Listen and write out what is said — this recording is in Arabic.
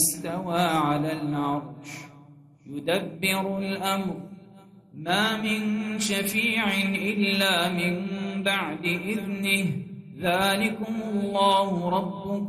استوى على العرش يدبر الأمر ما من شفيع إلا من بعد إذنه ذلكم الله ربكم